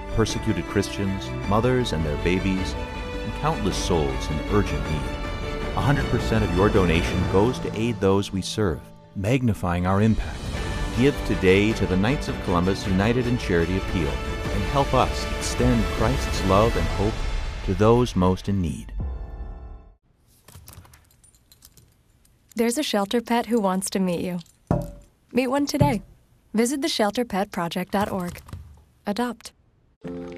persecuted Christians, mothers and their babies, and countless souls in urgent need. 100% of your donation goes to aid those we serve, magnifying our impact. Give today to the Knights of Columbus United in Charity Appeal and help us extend Christ's love and hope to those most in need. There's a shelter pet who wants to meet you. Meet one today. Visit theshelterpetproject.org. Adopt.